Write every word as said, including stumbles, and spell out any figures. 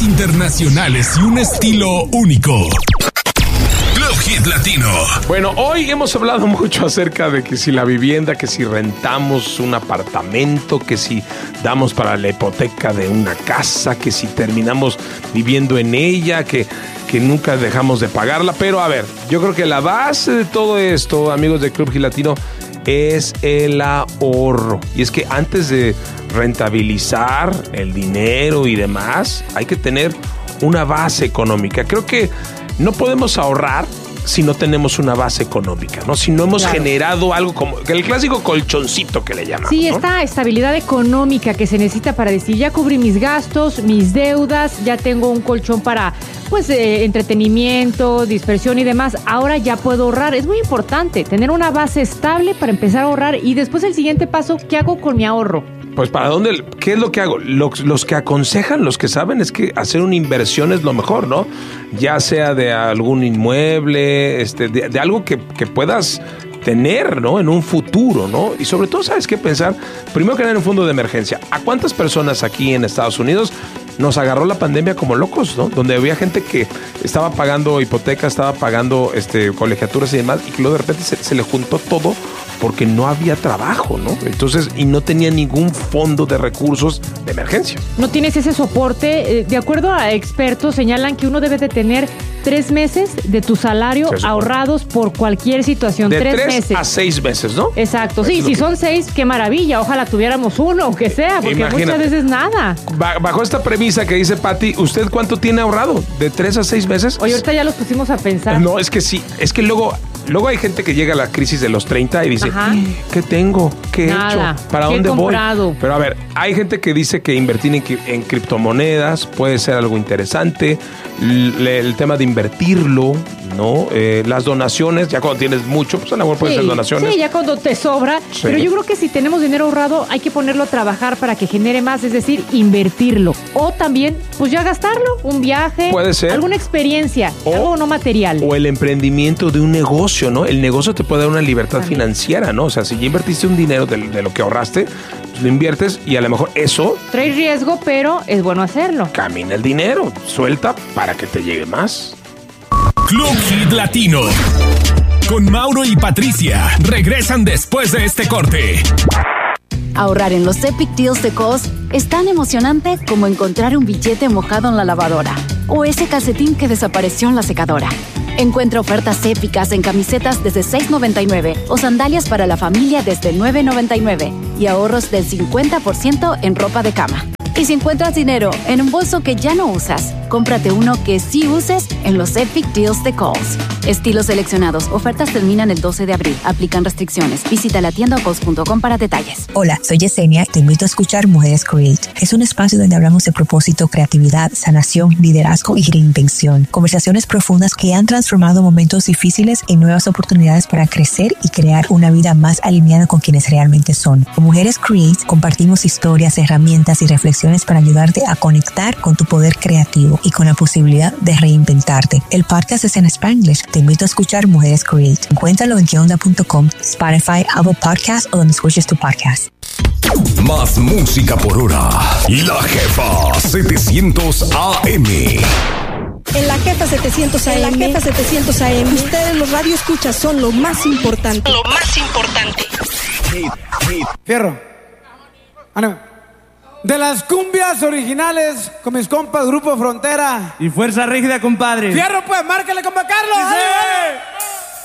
internacionales y un estilo único. Club Hit Latino. Bueno, hoy hemos hablado mucho acerca de que si la vivienda, que si rentamos un apartamento, que si damos para la hipoteca de una casa, que si terminamos viviendo en ella, que, que nunca dejamos de pagarla. Pero a ver, yo creo que la base de todo esto, amigos de Club Hit Latino, es el ahorro. Y es que antes de rentabilizar el dinero y demás, hay que tener una base económica. Creo que no podemos ahorrar si no tenemos una base económica, ¿no? Si no hemos claro. generado algo como el clásico colchoncito que le llaman. Sí, ¿no? Esta estabilidad económica que se necesita para decir, ya cubrí mis gastos, mis deudas, ya tengo un colchón para, pues, eh, entretenimiento, dispersión y demás. Ahora ya puedo ahorrar. Es muy importante tener una base estable para empezar a ahorrar y después el siguiente paso, ¿qué hago con mi ahorro? Pues para dónde, ¿qué es lo que hago? Los, los que aconsejan, los que saben, es que hacer una inversión es lo mejor, ¿no? Ya sea de algún inmueble, este, de, de algo que, que puedas tener, ¿no? En un futuro, ¿no? Y sobre todo, ¿sabes qué pensar? Primero que nada en un fondo de emergencia. ¿A cuántas personas aquí en Estados Unidos nos agarró la pandemia como locos, ¿no? Donde había gente que estaba pagando hipotecas, estaba pagando este, colegiaturas y demás, y que luego de repente se, se le juntó todo porque no había trabajo, ¿no? Entonces, y no tenía ningún fondo de recursos de emergencia. No tienes ese soporte. De acuerdo a expertos, señalan que uno debe de tener tres meses de tu salario ahorrados por cualquier situación. De tres, tres meses. a seis meses, ¿no? Exacto. Sí, si que... son seis, qué maravilla. Ojalá tuviéramos uno, aunque sea, porque Imagínate. muchas veces nada. Bajo esta premisa que dice Pati, ¿usted cuánto tiene ahorrado? ¿De tres a seis meses? Oye, ahorita ya los pusimos a pensar. No, es que sí. Es que luego... Luego hay gente que llega a la crisis de los treinta y dice, Ajá. ¿qué tengo? ¿Qué he Nada. hecho? ¿Para ¿Qué dónde he comprado? voy? Pero a ver, hay gente que dice que invertir en, en criptomonedas puede ser algo interesante. Le, el tema de invertirlo, ¿no? Eh, las donaciones, ya cuando tienes mucho, pues a lo mejor pueden sí, ser donaciones. Sí, ya cuando te sobra. Sí. Pero yo creo que si tenemos dinero ahorrado, hay que ponerlo a trabajar para que genere más, es decir, invertirlo. O también, pues ya gastarlo, un viaje. Puede ser. Alguna experiencia, o, algo no material. O el emprendimiento de un negocio, ¿no? El negocio te puede dar una libertad también. financiera, ¿no? O sea, si ya invertiste un dinero de, de lo que ahorraste, pues lo inviertes y a lo mejor eso... Trae riesgo, pero es bueno hacerlo. Camina el dinero, suelta para que te llegue más. Club Hit Latino. Con Mauro y Patricia. Regresan después de este corte. Ahorrar en los Epic Deals de Kohl's es tan emocionante como encontrar un billete mojado en la lavadora o ese calcetín que desapareció en la secadora. Encuentra ofertas épicas en camisetas desde seis noventa y nueve o sandalias para la familia desde nueve noventa y nueve y ahorros del cincuenta por ciento en ropa de cama. Y si encuentras dinero en un bolso que ya no usas, cómprate uno que sí uses en los Epic Deals de Kohl's. Estilos seleccionados. Ofertas terminan el doce de abril. Aplican restricciones. Visita la tienda kohls punto com para detalles. Hola, soy Yesenia. Te invito a escuchar Mujeres Create. Es un espacio donde hablamos de propósito, creatividad, sanación, liderazgo y reinvención. Conversaciones profundas que han transformado momentos difíciles en nuevas oportunidades para crecer y crear una vida más alineada con quienes realmente son. Con Mujeres Create compartimos historias, herramientas y reflexiones para ayudarte a conectar con tu poder creativo y con la posibilidad de reinventarte. El podcast es en Spanglish. Te invito a escuchar Mujeres Create. Encuéntralo en que onda punto com, Spotify, Apple Podcasts o donde escuches tu podcast. Más música por hora. La Jefa setecientos A M. En la Jefa setecientos A M. En la Jefa setecientos A M. Ustedes los radioescuchas son lo más importante. Lo más importante. Fierro. Ah, no. De las cumbias originales con mis compas Grupo Frontera y Fuerza Rígida, compadre. Fierro, pues, márcale, compa Carlos.